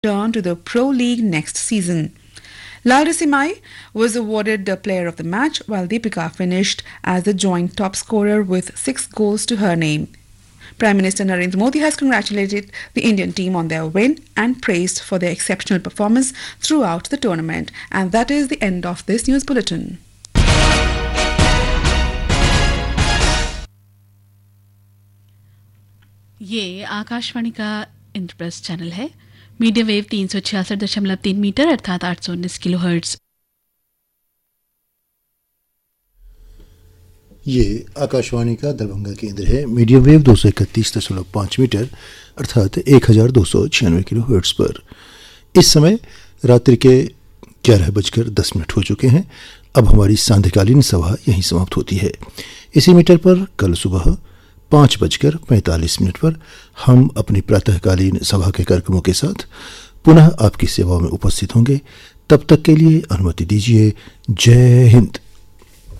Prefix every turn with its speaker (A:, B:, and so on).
A: return to the Pro League next season. Lalda Simai was awarded the player of the match, while Deepika finished as the joint top scorer with 6 goals to her name. Prime Minister Narendra Modi has congratulated the Indian team on their win and praised for their exceptional performance throughout the tournament. And that is the end of this news bulletin.
B: ये आकाशवाणी का Indraprastha channel है। Medium wave 366.3 metre अर्थात 819 kilohertz.
C: ये आकाशवाणी का दरभंगा केंद्र है। Medium wave 231.5 metre अर्थात 1296 kilohertz पर। इस समय रात्रि के 11:10 हो चुके हैं। अब हमारी सांध्यकालीन सभा यहीं समाप्त होती है। इसी मीटर पर कल सुबह 5:45 पर हम अपनी प्रातःकालीन सभा के कार्यक्रमों के साथ पुनः आपकी सेवा में उपस्थित होंगे। तब तक के लिए अनुमति दीजिए। जय हिंद।